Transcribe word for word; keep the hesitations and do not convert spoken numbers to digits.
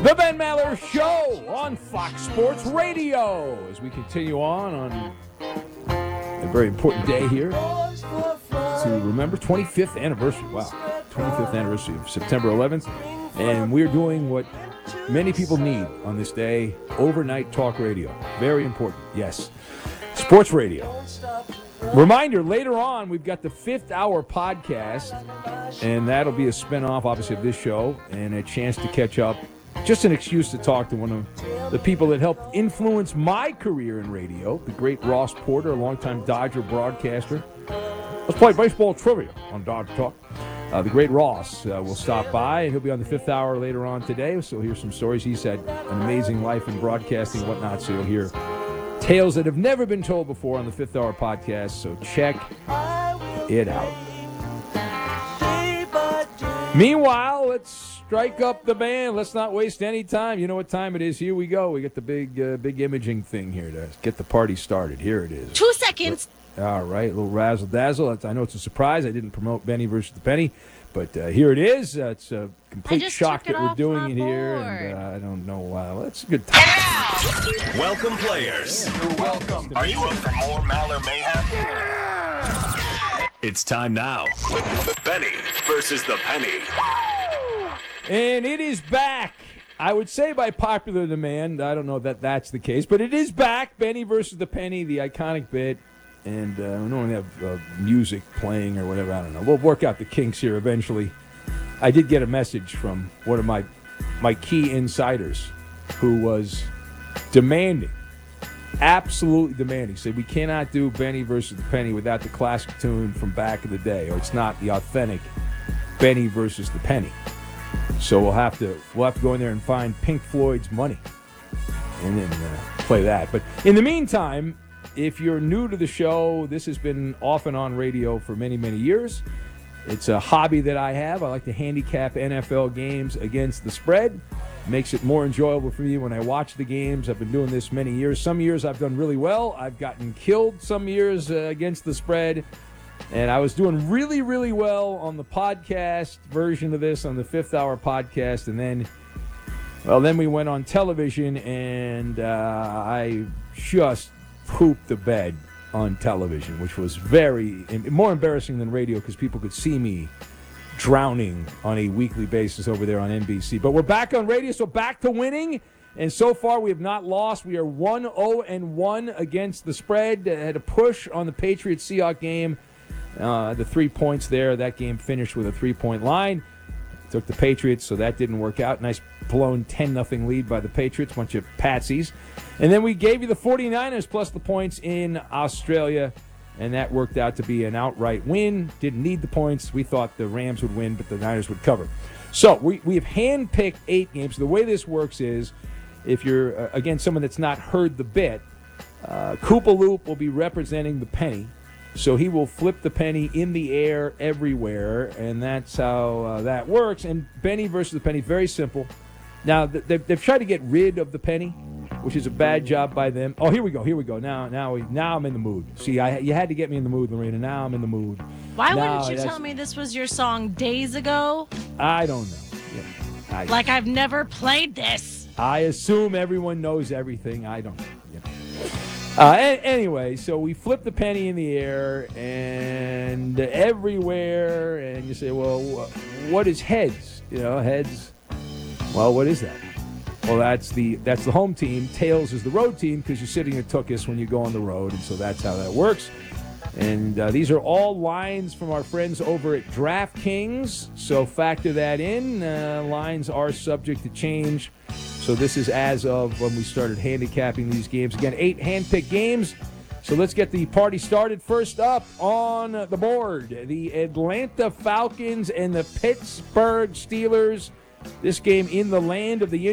The Ben Maller Show on Fox Sports Radio as we continue on on a very important day here to remember twenty-fifth anniversary. Wow, twenty-fifth anniversary of September eleventh. And we're doing what many people need on this day, overnight talk radio. Very important, yes. Sports radio. Reminder, later on, we've got the fifth hour podcast, and that'll be a spinoff, obviously, of this show, and a chance to catch up. Just an excuse to talk to one of the people that helped influence my career in radio, the great Ross Porter, a longtime Dodger broadcaster. Let's play baseball trivia on Dodger Talk. Uh, the great Ross uh, will stop by, and he'll be on the fifth hour later on today, so here's some stories. He's had an amazing life in broadcasting and whatnot, so you'll hear tales that have never been told before on the fifth hour podcast, so check it out. Meanwhile, let's strike up the band. Let's not waste any time. You know what time it is. Here we go. We got the big uh, big imaging thing here to get the party started. Here it is. Two seconds. All right, a little razzle-dazzle. I know it's a surprise. I didn't promote Benny versus the Penny, but uh, here it is. Uh, it's a complete shock that we're doing it here, and uh, I don't know. Wow, uh, that's a good time. Welcome, players. You're welcome. Are you up for more Maller mayhem? Yeah. It's time now. Benny versus the Penny. And it is back. I would say by popular demand. I don't know that that's the case, but it is back. Benny versus the Penny, the iconic bit. And uh, we don't have uh, music playing or whatever. I don't know. We'll work out the kinks here eventually. I did get a message from one of my my key insiders who was demanding, absolutely demanding. Said we cannot do Benny versus the Penny without the classic tune from back in the day, or it's not the authentic Benny versus the Penny. So we'll have to we'll have to go in there and find Pink Floyd's Money, and then uh, play that. But in the meantime, if you're new to the show, this has been off and on radio for many, many years. It's a hobby that I have. I like to handicap N F L games against the spread. Makes it more enjoyable for me when I watch the games. I've been doing this many years. Some years I've done really well. I've gotten killed some years uh, against the spread. And I was doing really, really well on the podcast version of this, on the fifth hour podcast. And then, well, then we went on television, and uh, I just pooped the bed on television, which was very more embarrassing than radio because people could see me drowning on a weekly basis over there on N B C. But we're back on radio, so back to winning. And so far, we have not lost. We are one oh and one against the spread. Uh, had a push on the Patriots-Seahawks game. Uh, the three points there. That game finished with a three-point line. Took the Patriots, so that didn't work out. Nice blown ten nothing lead by the Patriots. Bunch of patsies. And then we gave you the 49ers plus the points in Australia, and that worked out to be an outright win. Didn't need the points. We thought the Rams would win, but the Niners would cover. So we, we have handpicked eight games. The way this works is, if you're, uh, again, someone that's not heard the bit, uh, Koopa Loop will be representing the Penny. So he will flip the penny in the air everywhere, and that's how uh, that works. And Benny versus the Penny, very simple. Now, they've, they've tried to get rid of the penny, which is a bad job by them. Oh, here we go, here we go. Now now, we, now I'm in the mood. See, I, you had to get me in the mood, Lorena. Now I'm in the mood. Why now, wouldn't you tell me this was your song days ago? I don't know. Yeah, I, like I've never played this. I assume everyone knows everything. I don't know. You know. Uh, a- anyway, so we flip the penny in the air and everywhere, and you say, well, what is heads? You know, heads. Well, what is that? Well, that's the that's the home team. Tails is the road team because you're sitting at Tookus when you go on the road, and so that's how that works. And uh, these are all lines from our friends over at DraftKings, so factor that in. Uh, lines are subject to change. So this is as of when we started handicapping these games. Again, eight hand-picked games. So let's get the party started. First up on the board, the Atlanta Falcons and the Pittsburgh Steelers. This game in the land of the